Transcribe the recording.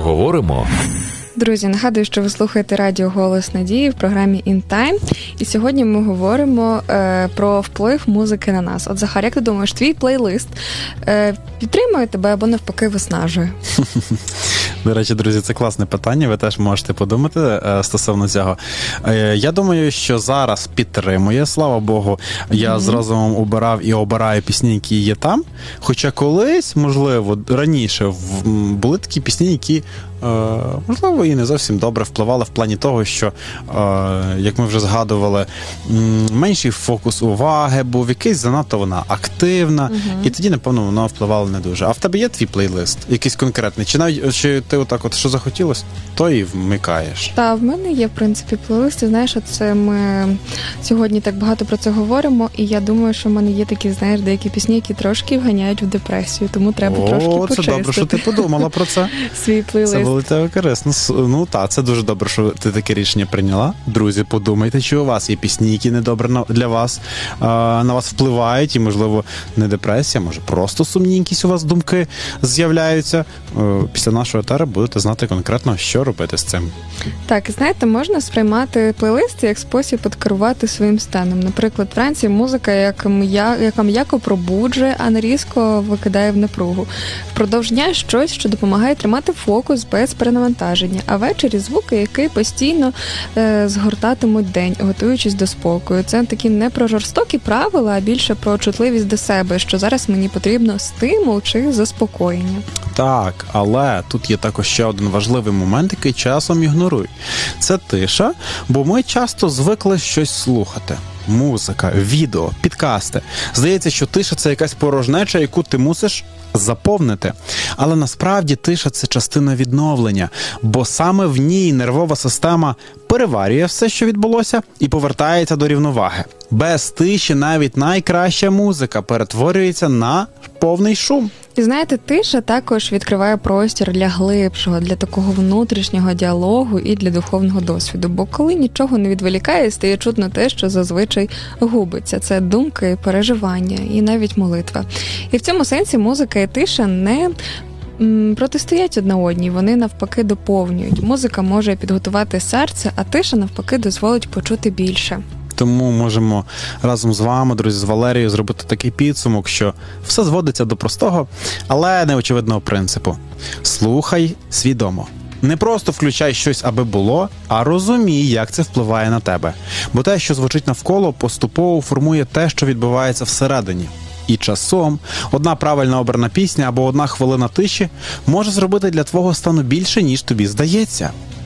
Поговоримо. Друзі, нагадую, що ви слухаєте радіо «Голос Надії» в програмі «In Time». І сьогодні ми говоримо про вплив музики на нас. От, Захар, як ти думаєш, твій плейлист підтримує тебе або навпаки виснажує? До речі, друзі, це класне питання, ви теж можете подумати стосовно цього. Я думаю, що зараз підтримує, слава Богу. Я з розумом обирав і обираю пісні, які є там. Хоча колись, можливо, раніше були такі пісні, які, можливо, і не зовсім добре впливали в плані того, що, як ми вже згадували, менший фокус уваги був, якийсь занадто вона активна, і тоді, напевно, воно впливало не дуже. А в тебе є твій плейлист? Якийсь конкретний? Чи ти отак от, що захотілося, то і вмикаєш? Та, в мене є, в принципі, плейлисти. Знаєш, це ми сьогодні так багато про це говоримо, і я думаю, що в мене є такі, знаєш, деякі пісні, які трошки вганяють в депресію, тому треба трошки почистити. Це добре, що ти подумала про це. Свій плейлист. Це було тебе корисно. Ну так, це дуже добре, що ти таке рішення прийняла. Друзі, подумайте, чи у вас є пісні, які недобре для вас, на вас впливають, і, можливо, не депресія, може, просто сумні якісь у вас думки з'являються. Після нашого етера будете знати конкретно, що робити з цим. Так, знаєте, можна сприймати плейлисти як спосіб підкерувати своїм станом. Наприклад, вранці музика, яка м'яко пробуджує, а не різко викидає в напругу. Впродовж дня щось, що допомагає тримати фокус без перенавантаження, а ввечері звуки, які постійно згортатимуть день, готуючись до спокою. Це такі не про жорстокі правила, а більше про чутливість до себе, що зараз мені потрібно стимул чи заспокоєння. Так, але тут є також ще один важливий момент, який часом ігнорують. Це тиша, бо ми часто звикли щось слухати. Музика, відео, підкасти. Здається, що тиша – це якась порожнеча, яку ти мусиш заповнити. Але насправді тиша – це частина відновлення, бо саме в ній нервова система переварює все, що відбулося, і повертається до рівноваги. Без тиші навіть найкраща музика перетворюється на повний шум. І знаєте, тиша також відкриває простір для глибшого, для такого внутрішнього діалогу і для духовного досвіду. Бо коли нічого не відволікає, стає чутно те, що зазвичай губиться. Це думки, переживання і навіть молитва. І в цьому сенсі музика і тиша не протистоять одна одній, вони навпаки доповнюють. Музика може підготувати серце, а тиша навпаки дозволить почути більше. Тому можемо разом з вами, друзі, з Валерією зробити такий підсумок, що все зводиться до простого, але неочевидного принципу. Слухай свідомо. Не просто включай щось, аби було, а розумій, як це впливає на тебе. Бо те, що звучить навколо, поступово формує те, що відбувається всередині. І часом одна правильно обрана пісня або одна хвилина тиші може зробити для твого стану більше, ніж тобі здається.